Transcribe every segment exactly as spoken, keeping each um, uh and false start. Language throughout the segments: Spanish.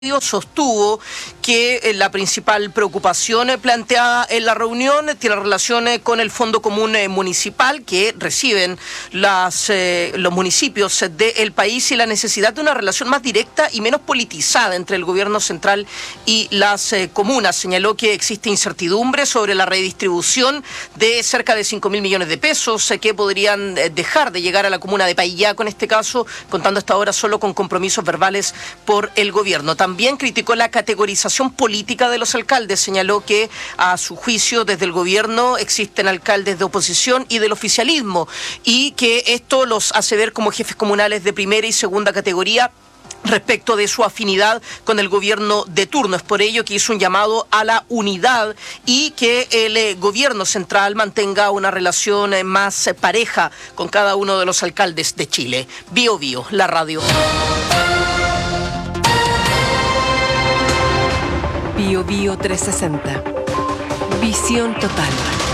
sostuvo que la principal preocupación planteada en la reunión tiene relación con el Fondo Común Municipal que reciben las, eh, los municipios del país y la necesidad de una relación más directa y menos politizada entre el gobierno central y las eh, comunas. Señaló que existe incertidumbre sobre la redistribución de cerca de cinco mil millones de pesos eh, que podrían dejar de llegar a la comuna de Paillaco, en este caso, contando hasta ahora solo con compromisos verbales por el gobierno. También criticó la categorización política de los alcaldes. Señaló que, a su juicio, desde el gobierno existen alcaldes de oposición y del oficialismo y que esto los hace ver como jefes comunales de primera y segunda categoría respecto de su afinidad con el gobierno de turno. Es por ello que hizo un llamado a la unidad y que el eh, gobierno central mantenga una relación eh, más eh, pareja con cada uno de los alcaldes de Chile. Bio Bio, la radio. Bio Bio trescientos sesenta. Visión total.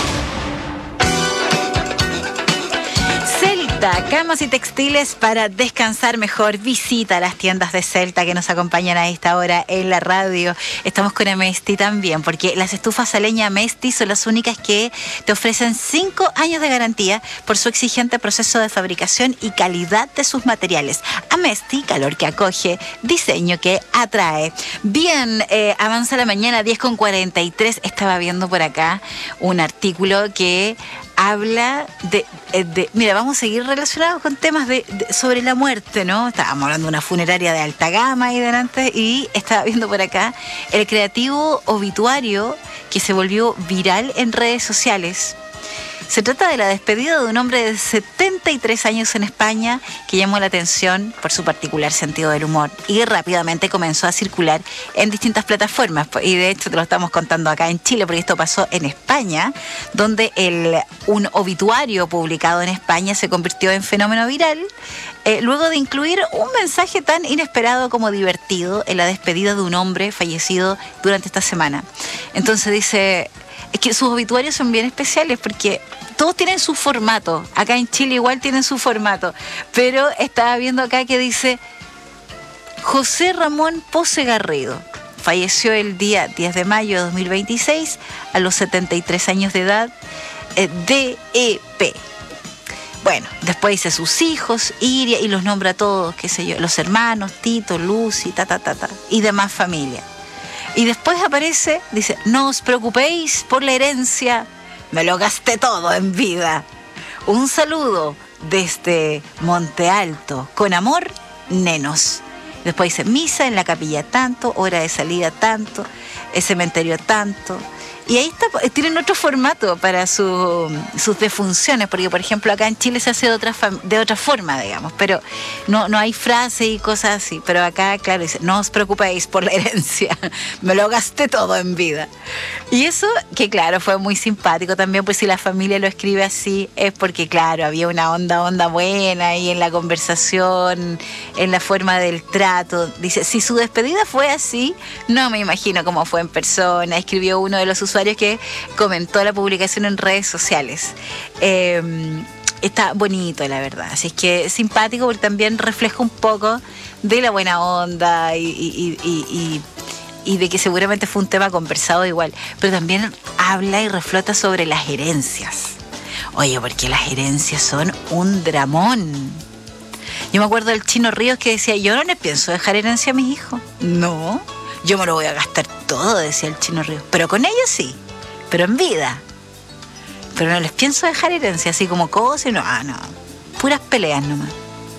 Celta, camas y textiles para descansar mejor. Visita las tiendas de Celta que nos acompañan a esta hora en la radio. Estamos con Amesti también, porque las estufas a leña Amesti son las únicas que te ofrecen cinco años de garantía por su exigente proceso de fabricación y calidad de sus materiales. Amesti, calor que acoge, diseño que atrae. Bien, eh, avanza la mañana, diez con cuarenta y tres. Estaba viendo por acá un artículo que habla de, de... Mira, vamos a seguir relacionados con temas de, de sobre la muerte, ¿no? Estábamos hablando de una funeraria de alta gama ahí delante y estaba viendo por acá el creativo obituario que se volvió viral en redes sociales. Se trata de la despedida de un hombre de setenta y tres años en España que llamó la atención por su particular sentido del humor y rápidamente comenzó a circular en distintas plataformas. Y de hecho te lo estamos contando acá en Chile, porque esto pasó en España, donde el, un obituario publicado en España se convirtió en fenómeno viral eh, luego de incluir un mensaje tan inesperado como divertido en la despedida de un hombre fallecido durante esta semana. Entonces dice... Es que sus obituarios son bien especiales porque todos tienen su formato. Acá en Chile igual tienen su formato. Pero estaba viendo acá que dice José Ramón Pose Garrido. Falleció el día diez de mayo de dos mil veintiséis a los setenta y tres años de edad. Eh, D E P. Bueno, después dice sus hijos, Iria, y los nombra a todos, qué sé yo, los hermanos, Tito, Lucy, ta, ta, ta, ta, y demás familia. Y después aparece, dice, no os preocupéis por la herencia, me lo gasté todo en vida. Un saludo desde Monte Alto, con amor, Nenos. Después dice, misa en la capilla tanto, hora de salida tanto, el cementerio tanto. Y ahí está, tienen otro formato para su, sus defunciones, porque por ejemplo acá en Chile se hace de otra, de otra forma, digamos, pero no, no hay frases y cosas así, pero acá, claro, dice, no os preocupéis por la herencia, me lo gasté todo en vida. Y eso, que claro, fue muy simpático también, pues si la familia lo escribe así, es porque claro, había una onda, onda buena ahí en la conversación, en la forma del trato. Dice, si su despedida fue así, no me imagino cómo fue en persona, escribió uno de los usuarios que comentó la publicación en redes sociales. Eh, está bonito, la verdad. Así es que es simpático porque también refleja un poco de la buena onda y, y, y, y, y de que seguramente fue un tema conversado igual. Pero también habla y reflota sobre las herencias. Oye, porque las herencias son un dramón. Yo me acuerdo del Chino Ríos que decía, yo no les pienso dejar herencia a mis hijos. No. Yo me lo voy a gastar todo, decía el Chino Ríos. Pero con ellos sí, pero en vida. Pero no les pienso dejar herencia, así como cosas, no, ah, no. Puras peleas nomás.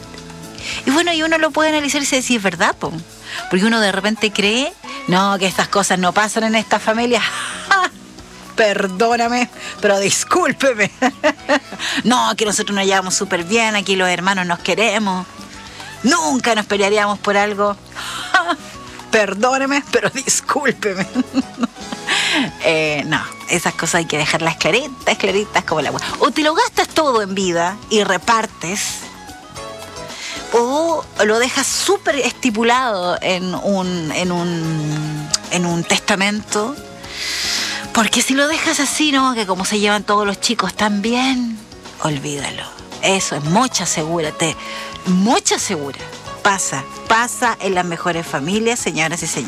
Y bueno, y uno lo puede analizar y se dice, es verdad, po. Porque uno de repente cree, no, que estas cosas no pasan en esta familia. ¡Ja! Perdóname, pero discúlpeme. No, que nosotros nos llevamos súper bien, aquí los hermanos nos queremos. Nunca nos pelearíamos por algo. ¡Ja! Perdóneme, pero discúlpeme. eh, no, esas cosas hay que dejarlas claritas, claritas como el agua. O te lo gastas todo en vida y repartes, o lo dejas súper estipulado en un, en un, en un testamento. Porque si lo dejas así, ¿no? Que como se llevan todos los chicos tan bien, olvídalo. Eso es mucha segura, te, mucha segura. pasa, pasa en las mejores familias, señoras y señores.